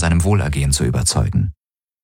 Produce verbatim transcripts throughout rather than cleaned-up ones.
seinem Wohlergehen zu überzeugen.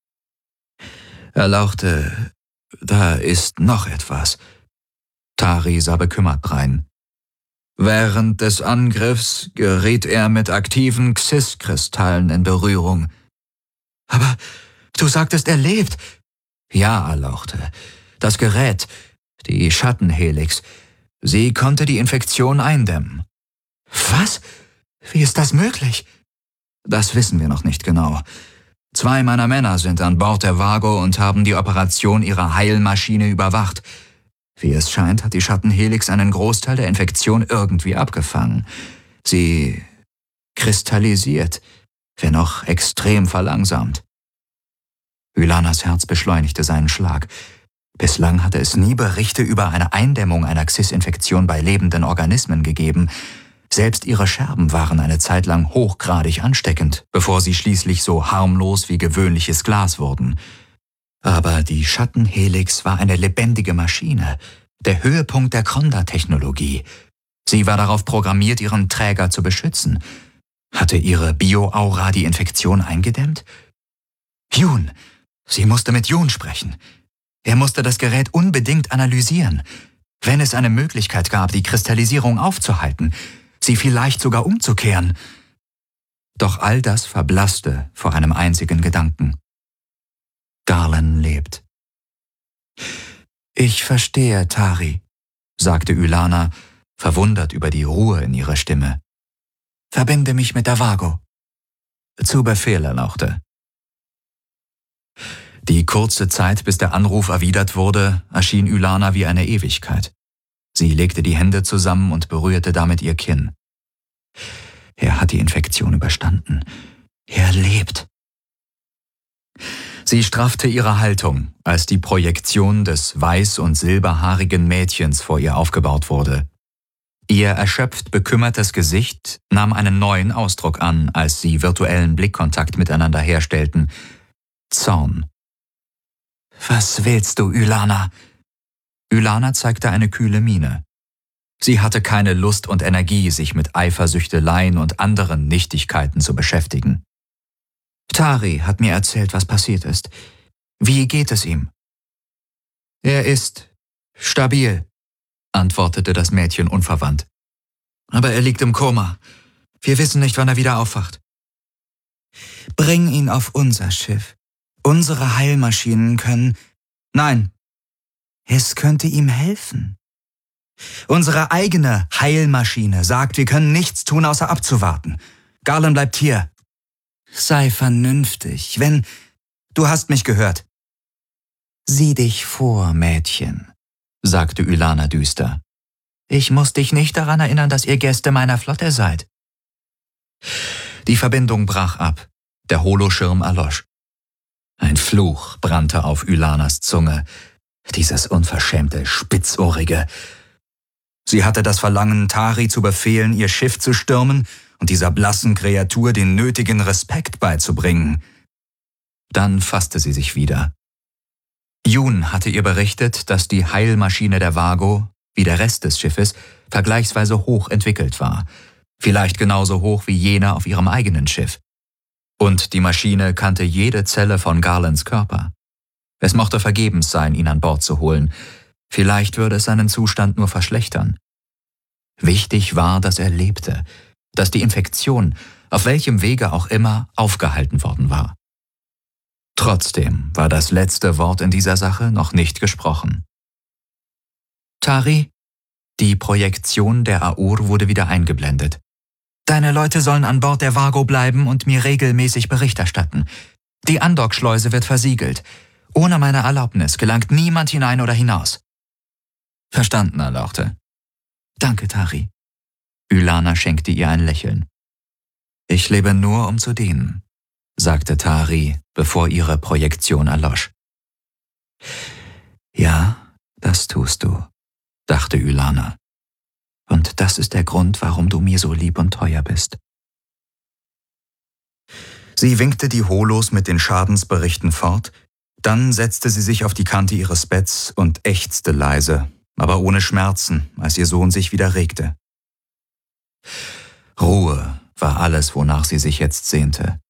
Erlauchte, da ist noch etwas. Tari sah bekümmert drein. Während des Angriffs geriet er mit aktiven Xyz-Kristallen in Berührung. Aber du sagtest, er lebt. Ja, Erlauchte. Das Gerät, die Schattenhelix, sie konnte die Infektion eindämmen. Was? Wie ist das möglich? Das wissen wir noch nicht genau. Zwei meiner Männer sind an Bord der Vago und haben die Operation ihrer Heilmaschine überwacht. Wie es scheint, hat die Schattenhelix einen Großteil der Infektion irgendwie abgefangen. Sie kristallisiert, wenn auch extrem verlangsamt. Ylanas Herz beschleunigte seinen Schlag. Bislang hatte es nie Berichte über eine Eindämmung einer Xyz-Infektion bei lebenden Organismen gegeben. Selbst ihre Scherben waren eine Zeit lang hochgradig ansteckend, bevor sie schließlich so harmlos wie gewöhnliches Glas wurden. Aber die Schattenhelix war eine lebendige Maschine, der Höhepunkt der Kronda-Technologie. Sie war darauf programmiert, ihren Träger zu beschützen. Hatte ihre Bio-Aura die Infektion eingedämmt? Jun! Sie musste mit Jun sprechen. Er musste das Gerät unbedingt analysieren. Wenn es eine Möglichkeit gab, die Kristallisierung aufzuhalten, sie vielleicht sogar umzukehren. Doch all das verblasste vor einem einzigen Gedanken. Garland lebt. Ich verstehe, Tari, sagte Ylana, verwundert über die Ruhe in ihrer Stimme. Verbinde mich mit der Vago. Zu Befehl, Erlauchte. Die kurze Zeit, bis der Anruf erwidert wurde, erschien Ylana wie eine Ewigkeit. Sie legte die Hände zusammen und berührte damit ihr Kinn. Er hat die Infektion überstanden. Er lebt. Sie straffte ihre Haltung, als die Projektion des weiß- und silberhaarigen Mädchens vor ihr aufgebaut wurde. Ihr erschöpft bekümmertes Gesicht nahm einen neuen Ausdruck an, als sie virtuellen Blickkontakt miteinander herstellten. Zorn. »Was willst du, Ylana?« Ylana zeigte eine kühle Miene. Sie hatte keine Lust und Energie, sich mit Eifersüchteleien und anderen Nichtigkeiten zu beschäftigen. Tari hat mir erzählt, was passiert ist. Wie geht es ihm? Er ist stabil, antwortete das Mädchen unverwandt. Aber er liegt im Koma. Wir wissen nicht, wann er wieder aufwacht. Bring ihn auf unser Schiff. Unsere Heilmaschinen können... Nein, es könnte ihm helfen. Unsere eigene Heilmaschine sagt, wir können nichts tun, außer abzuwarten. Garland bleibt hier. Sei vernünftig, wenn... Du hast mich gehört. Sieh dich vor, Mädchen, sagte Ylana düster. Ich muss dich nicht daran erinnern, dass ihr Gäste meiner Flotte seid. Die Verbindung brach ab. Der Holoschirm erlosch. Ein Fluch brannte auf Ylanas Zunge. Dieses unverschämte, spitzohrige. Sie hatte das Verlangen, Tari zu befehlen, ihr Schiff zu stürmen und dieser blassen Kreatur den nötigen Respekt beizubringen. Dann fasste sie sich wieder. Jun hatte ihr berichtet, dass die Heilmaschine der Vago, wie der Rest des Schiffes, vergleichsweise hoch entwickelt war. Vielleicht genauso hoch wie jene auf ihrem eigenen Schiff. Und die Maschine kannte jede Zelle von Garlands Körper. Es mochte vergebens sein, ihn an Bord zu holen. Vielleicht würde es seinen Zustand nur verschlechtern. Wichtig war, dass er lebte, dass die Infektion, auf welchem Wege auch immer, aufgehalten worden war. Trotzdem war das letzte Wort in dieser Sache noch nicht gesprochen. Tari, die Projektion der Aur wurde wieder eingeblendet. Deine Leute sollen an Bord der Vago bleiben und mir regelmäßig Bericht erstatten. Die Andockschleuse wird versiegelt. Ohne meine Erlaubnis gelangt niemand hinein oder hinaus. Verstanden, Erlauchte. Danke, Tari. Ylana schenkte ihr ein Lächeln. Ich lebe nur, um zu dienen, sagte Tari, bevor ihre Projektion erlosch. Ja, das tust du, dachte Ylana. Und das ist der Grund, warum du mir so lieb und teuer bist. Sie winkte die Holos mit den Schadensberichten fort, dann setzte sie sich auf die Kante ihres Betts und ächzte leise, aber ohne Schmerzen, als ihr Sohn sich wieder regte. Ruhe war alles, wonach sie sich jetzt sehnte.